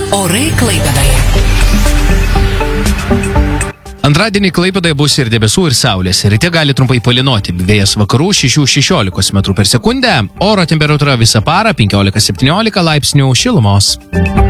Orai Klaipėdoje. Antradienį Klaipėdoje bus ir debesų, ir saulės. Ryte gali trumpai palynoti. Vėjas vakarų 6–16 metrų per sekundę. Oro temperatūra visą parą 15–17 laipsnių šilumos.